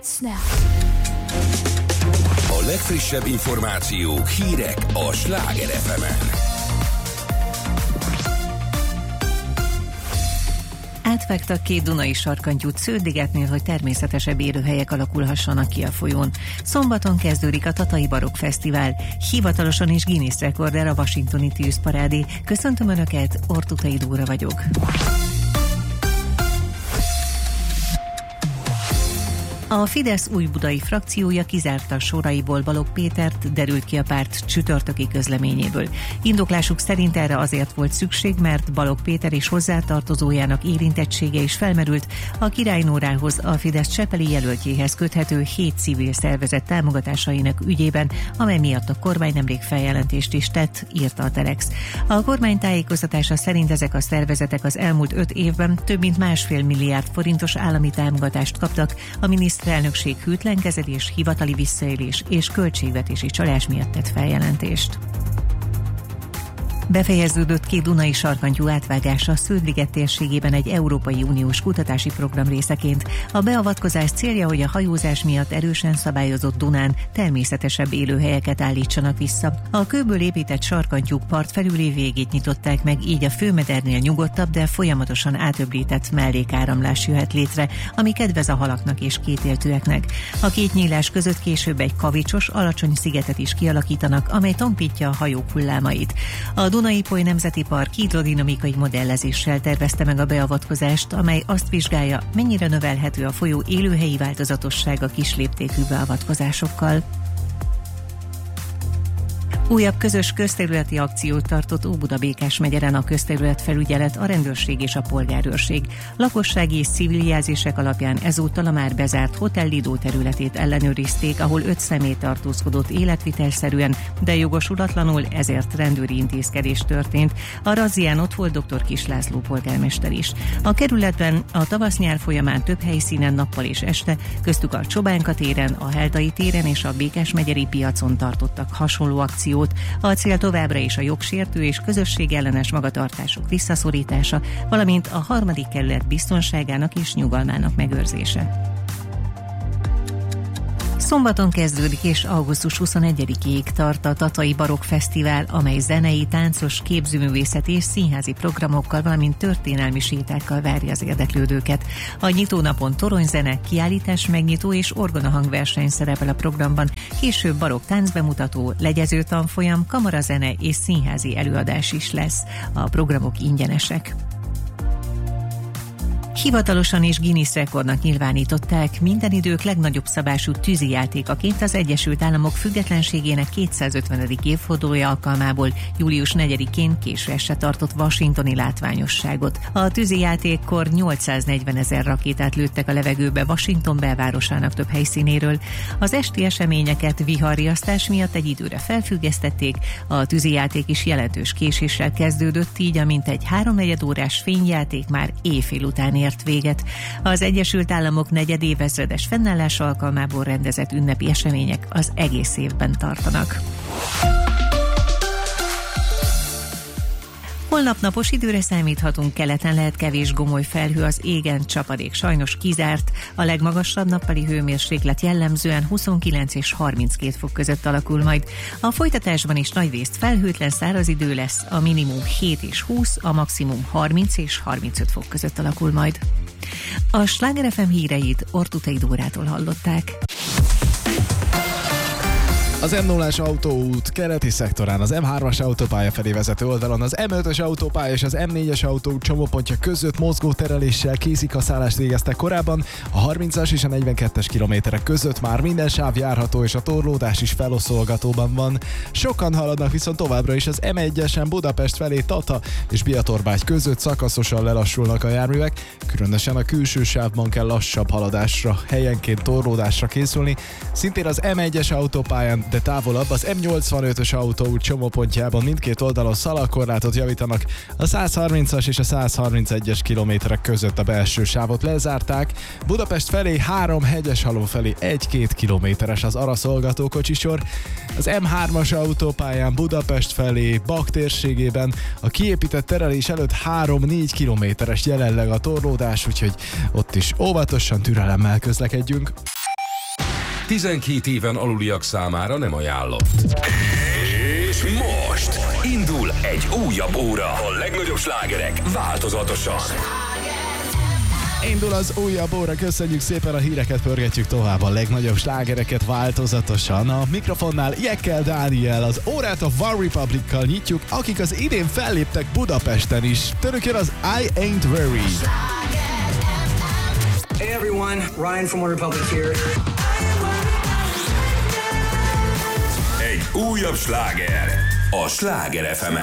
A legfrissebb információk, hírek a Sláger FM-en. Átvágtak 2 dunai sarkantyút Sződ-Ligetnél, hogy természetesebb élőhelyek alakulhassanak ki a folyón. Szombaton kezdődik a Tatai Barokk Fesztivál. Hivatalosan is Guinness rekorder a washingtoni tűzparádé. Köszöntöm Önöket, Ortutai Dóra vagyok. A Fidesz újbudai frakciója kizárta soraiból Balogh Pétert, derült ki a párt csütörtöki közleményéből. Indoklásuk szerint erre azért volt szükség, mert Balogh Péter és hozzátartozójának érintettsége is felmerült a Király Nórához, a Fidesz csepeli jelöltjéhez köthető 7 civil szervezet támogatásainak ügyében, amely miatt a kormány nemrég feljelentést is tett, írta a Telex. A kormány tájékoztatása szerint ezek a szervezetek az elmúlt 5 évben több mint 1,5 milliárd forintos állami támogatást kaptak a miniszterelnökség hűtlenkezelés, hivatali visszaélés és költségvetési csalás miatt tett feljelentést. Befejeződött 2 dunai sarkantyú átvágása Sződ-Liget térségében egy Európai Uniós kutatási program részeként. A beavatkozás célja, hogy a hajózás miatt erősen szabályozott Dunán természetesebb élőhelyeket állítsanak vissza. A kőből épített sarkantyúk part felüli végét nyitották meg, így a főmedernél nyugodtabb, de folyamatosan átöblített mellékáramlás jöhet létre, ami kedvez a halaknak és kétéltűeknek. A 2 nyílás között később egy kavicsos, alacsony szigetet is kialakítanak, amely tompítja a hajók hullámait. A Duna-Ipoly Nemzeti Park hidrodinamikai modellezéssel tervezte meg a beavatkozást, amely azt vizsgálja, mennyire növelhető a folyó élőhelyi változatossága kisléptékű beavatkozásokkal. Újabb közös közterületi akciót tartott Óbuda-Békás megyeren a közterületfelügyelet, a rendőrség és a polgárőrség. Lakossági és civil jelzések alapján ezúttal a már bezárt Hotel Lido területét ellenőrizték, ahol 5 személy tartózkodott életvitelszerűen, de jogosulatlanul, ezért rendőri intézkedés történt. A razzián ott volt dr. Kiss László polgármester is. A kerületben a tavasz-nyár folyamán több helyszínen nappal és este, köztük a Csobánka téren, a Heltai téren és a Békásmegyeri piacon tartottak hasonló akciót. A cél továbbra is a jogsértő és közösségellenes magatartások visszaszorítása, valamint a 3. kerület biztonságának és nyugalmának megőrzése. Szombaton kezdődik és augusztus 21-ig tart a Tatai Barokk Fesztivál, amely zenei, táncos, képzőművészeti és színházi programokkal, valamint történelmi sétákkal várja az érdeklődőket. A nyitónapon toronyzene, kiállítás megnyitó és orgonahangverseny szerepel a programban, később barokk táncbemutató, legyező tanfolyam, kamarazene és színházi előadás is lesz. A programok ingyenesek. Hivatalosan is Guinness rekordnak nyilvánították minden idők legnagyobb szabású tűzijátékaként az Egyesült Államok függetlenségének 250. évfordulója alkalmából július 4-én késő este tartott washingtoni látványosságot. A tűzijátékkor 840 000 rakétát lőttek a levegőbe Washington belvárosának több helyszínéről. Az esti eseményeket viharriasztás miatt egy időre felfüggesztették, a tűzijáték is jelentős késéssel kezdődött, így a mintegy 3/4 órás fényjáték már éjfél után ért véget. Az Egyesült Államok negyedévezredes fennállása alkalmából rendezett ünnepi események az egész évben tartanak. Holnap napos időre számíthatunk, keleten lehet kevés gomoly felhő, az égen csapadék sajnos kizárt, a legmagasabb nappali hőmérséklet jellemzően 29 és 32 fok között alakul majd. A folytatásban is nagyrészt felhőtlen száraz idő lesz, a minimum 7 és 20, a maximum 30 és 35 fok között alakul majd. A Sláger FM híreit Ortutai Dórától hallották. Az M0-as autóút keleti szektorán, az M3-as autópálya felé vezető oldalon, az M5-ös autópálya és az M4-es autóút csomópontja között mozgó tereléssel kézikaszállást végeztek korábban, a 30-as és a 42-es kilométerek között már minden sáv járható és a torlódás is feloszolgatóban van. Sokan haladnak viszont továbbra is az M1-esen Budapest felé Tata és Biatorbágy között szakaszosan lelassulnak a járművek, különösen a külső sávban kell lassabb haladásra, helyenként torlódásra készülni. Szintén az M1-es autópályán, de távolabb az M85-ös autóút csomópontjában mindkét oldalon szalagkorlátot javítanak, a 130-as és a 131-es kilométerek között a belső sávot lezárták, Budapest felé 3 Hegyeshalom felé 1-2 kilométeres az araszolgatókocsisor, az M3-as autópályán Budapest felé Bak térségében a kiépített terelés előtt 3-4 kilométeres jelenleg a torlódás, úgyhogy ott is óvatosan, türelemmel közlekedjünk. 12 éven aluliak számára nem ajánlott. És most indul egy újabb óra. A legnagyobb slágerek változatosan. Indul az újabb óra, köszönjük szépen, a híreket pörgetjük tovább, a legnagyobb slágereket változatosan. A mikrofonnál Jekkel Dániel, az órát a One Republic-kal nyitjuk, akik az idén felléptek Budapesten is. Tőlük jön az I Ain't Worried. Hey everyone, Ryan from One Republic here. Egy újabb sláger a Sláger FM-en.